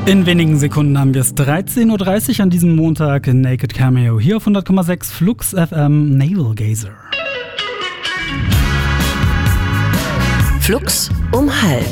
In wenigen Sekunden haben wir es 13.30 Uhr an diesem Montag in Naked Cameo hier auf 100,6 Flux FM Navel Gazer. Flux um halb.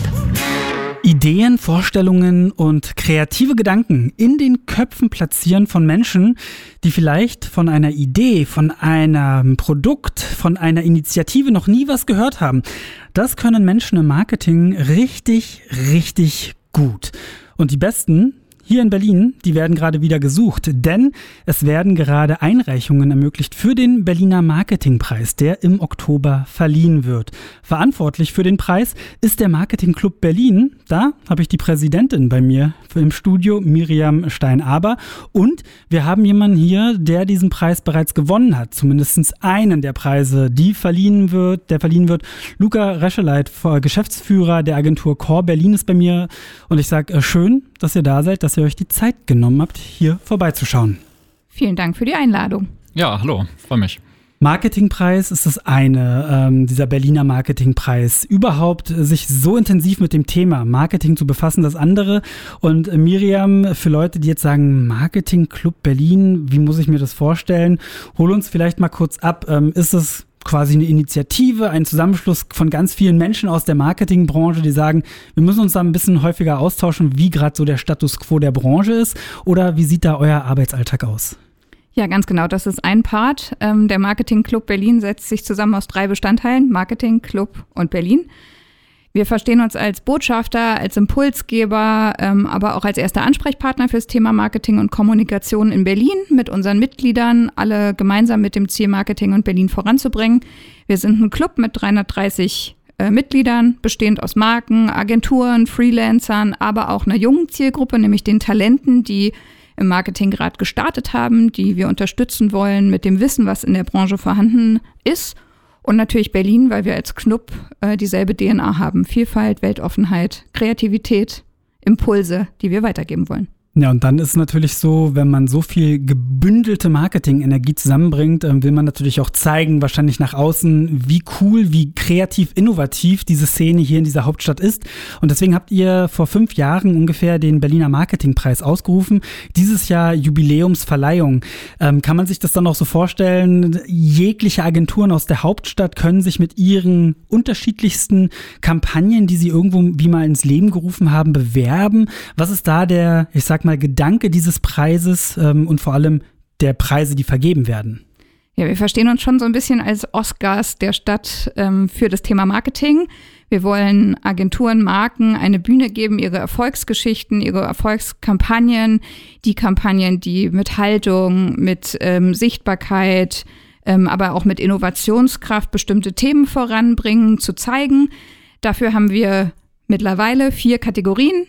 Ideen, Vorstellungen und kreative Gedanken in den Köpfen platzieren von Menschen, die vielleicht von einer Idee, von einem Produkt, von einer Initiative noch nie was gehört haben. Das können Menschen im Marketing richtig, richtig gut. Und die Besten hier in Berlin, die werden gerade wieder gesucht, denn es werden gerade Einreichungen ermöglicht für den Berliner Marketingpreis, der im Oktober verliehen wird. Verantwortlich für den Preis ist der Marketing-Club Berlin. Da habe ich die Präsidentin bei mir im Studio, Miriam Stein-Aber. Und wir haben jemanden hier, der diesen Preis bereits gewonnen hat. Zumindest einen der Preise, der verliehen wird. Luca Rescheleit, Geschäftsführer der Agentur Core Berlin, ist bei mir. Und ich sage, schön, dass ihr da seid, dass ihr euch die Zeit genommen habt, hier vorbeizuschauen. Vielen Dank für die Einladung. Ja, hallo, freue mich. Marketingpreis ist das eine, dieser Berliner Marketingpreis. Überhaupt sich so intensiv mit dem Thema Marketing zu befassen, das andere. Und Miriam, für Leute, die jetzt sagen, Marketing Club Berlin, wie muss ich mir das vorstellen? Hol uns vielleicht mal kurz ab. Ist es quasi eine Initiative, ein Zusammenschluss von ganz vielen Menschen aus der Marketingbranche, die sagen, wir müssen uns da ein bisschen häufiger austauschen, wie gerade so der Status quo der Branche ist? Oder wie sieht da euer Arbeitsalltag aus? Ja, ganz genau, das ist ein Part. Der Marketing Club Berlin setzt sich zusammen aus 3 Bestandteilen, Marketing, Club und Berlin. Wir verstehen uns als Botschafter, als Impulsgeber, aber auch als erster Ansprechpartner fürs Thema Marketing und Kommunikation in Berlin mit unseren Mitgliedern, alle gemeinsam mit dem Ziel, Marketing und Berlin voranzubringen. Wir sind ein Club mit 330 Mitgliedern, bestehend aus Marken, Agenturen, Freelancern, aber auch einer jungen Zielgruppe, nämlich den Talenten, die im Marketing gerade gestartet haben, die wir unterstützen wollen mit dem Wissen, was in der Branche vorhanden ist. Und natürlich Berlin, weil wir als Club dieselbe DNA haben. Vielfalt, Weltoffenheit, Kreativität, Impulse, die wir weitergeben wollen. Ja, und dann ist es natürlich so, wenn man so viel gebündelte Marketing-Energie zusammenbringt, will man natürlich auch zeigen, wahrscheinlich nach außen, wie cool, wie kreativ, innovativ diese Szene hier in dieser Hauptstadt ist. Und deswegen habt ihr vor 5 Jahren ungefähr den Berliner Marketingpreis ausgerufen. Dieses Jahr Jubiläumsverleihung. Kann man sich das dann auch so vorstellen, jegliche Agenturen aus der Hauptstadt können sich mit ihren unterschiedlichsten Kampagnen, die sie irgendwo wie mal ins Leben gerufen haben, bewerben? Was ist da der, ich sag mal, Gedanke dieses Preises und vor allem der Preise, die vergeben werden? Ja, wir verstehen uns schon so ein bisschen als Oscars der Stadt für das Thema Marketing. Wir wollen Agenturen, Marken eine Bühne geben, ihre Erfolgsgeschichten, ihre Erfolgskampagnen, die Kampagnen, die mit Haltung, mit Sichtbarkeit, aber auch mit Innovationskraft bestimmte Themen voranbringen, zu zeigen. Dafür haben wir mittlerweile 4 Kategorien.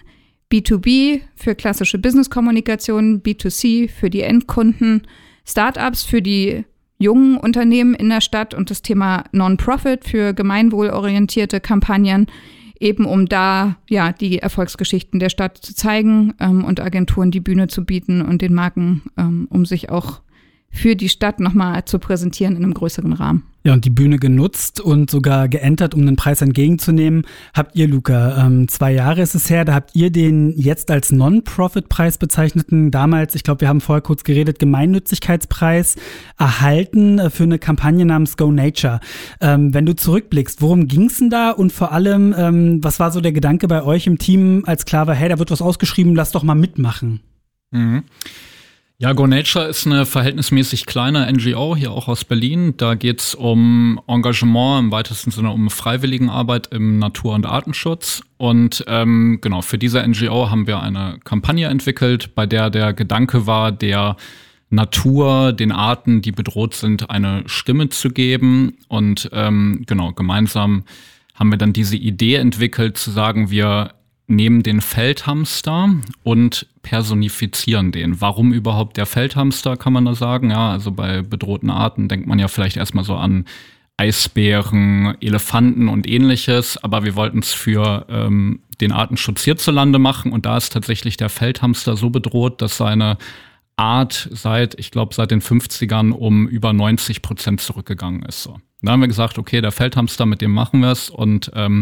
B2B für klassische Business-Kommunikation, B2C für die Endkunden, Startups für die jungen Unternehmen in der Stadt und das Thema Non-Profit für gemeinwohlorientierte Kampagnen, eben um da ja die Erfolgsgeschichten der Stadt zu zeigen und Agenturen die Bühne zu bieten und den Marken, um sich auch für die Stadt nochmal zu präsentieren in einem größeren Rahmen. Ja, und die Bühne genutzt und sogar geentert, um den Preis entgegenzunehmen, habt ihr, Luca. 2 Jahre ist es her, da habt ihr den jetzt als Non-Profit-Preis bezeichneten, damals, ich glaube, wir haben vorher kurz geredet, Gemeinnützigkeitspreis erhalten für eine Kampagne namens Go Nature. Wenn du zurückblickst, worum ging es denn da und vor allem, was war so der Gedanke bei euch im Team, als klar war, hey, da wird was ausgeschrieben, lass doch mal mitmachen? Mhm. Ja, Go Nature ist eine verhältnismäßig kleine NGO, hier auch aus Berlin. Da geht's um Engagement, im weitesten Sinne um Freiwilligenarbeit im Natur- und Artenschutz. Und genau, für diese NGO haben wir eine Kampagne entwickelt, bei der der Gedanke war, der Natur, den Arten, die bedroht sind, eine Stimme zu geben. Und genau, gemeinsam haben wir dann diese Idee entwickelt, zu sagen, wir nehmen den Feldhamster und personifizieren den. Warum überhaupt der Feldhamster, kann man da sagen? Ja, also bei bedrohten Arten denkt man ja vielleicht erstmal so an Eisbären, Elefanten und ähnliches, aber wir wollten es für den Artenschutz hierzulande machen und da ist tatsächlich der Feldhamster so bedroht, dass seine Art seit den 50ern um über 90% zurückgegangen ist. So. Da haben wir gesagt, okay, der Feldhamster, mit dem machen wir es und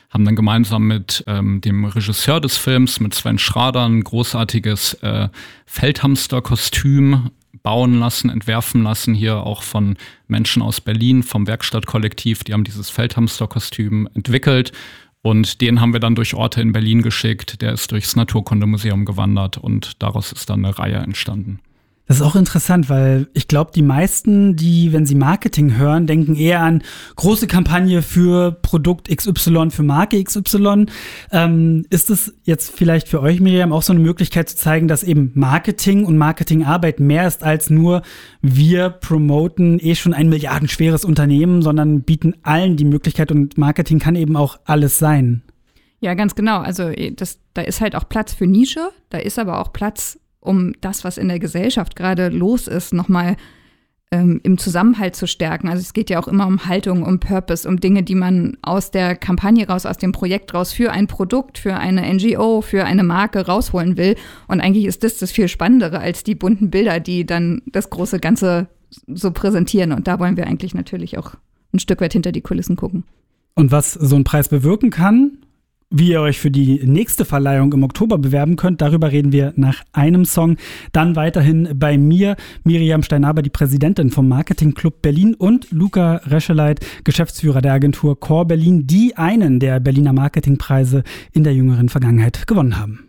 haben dann gemeinsam mit dem Regisseur des Films, mit Sven Schrader, ein großartiges Feldhamster-Kostüm bauen lassen, entwerfen lassen, hier auch von Menschen aus Berlin, vom Werkstattkollektiv. Die haben dieses Feldhamster-Kostüm entwickelt und den haben wir dann durch Orte in Berlin geschickt. Der ist durchs Naturkundemuseum gewandert und daraus ist dann eine Reihe entstanden. Das ist auch interessant, weil ich glaube, die meisten, die, wenn sie Marketing hören, denken eher an große Kampagne für Produkt XY, für Marke XY. Ist es jetzt vielleicht für euch, Miriam, auch so eine Möglichkeit zu zeigen, dass eben Marketing und Marketingarbeit mehr ist als nur wir promoten schon ein milliardenschweres Unternehmen, sondern bieten allen die Möglichkeit und Marketing kann eben auch alles sein? Ja, ganz genau. Also da ist halt auch Platz für Nische, da ist aber auch Platz, um das, was in der Gesellschaft gerade los ist, nochmal im Zusammenhalt zu stärken. Also es geht ja auch immer um Haltung, um Purpose, um Dinge, die man aus der Kampagne raus, aus dem Projekt raus für ein Produkt, für eine NGO, für eine Marke rausholen will. Und eigentlich ist das viel Spannendere als die bunten Bilder, die dann das große Ganze so präsentieren. Und da wollen wir eigentlich natürlich auch ein Stück weit hinter die Kulissen gucken. Und was so ein Preis bewirken kann, wie ihr euch für die nächste Verleihung im Oktober bewerben könnt, darüber reden wir nach einem Song. Dann weiterhin bei mir Miriam Steinaber, die Präsidentin vom Marketing Club Berlin und Luca Rescheleit, Geschäftsführer der Agentur Core Berlin, die einen der Berliner Marketingpreise in der jüngeren Vergangenheit gewonnen haben.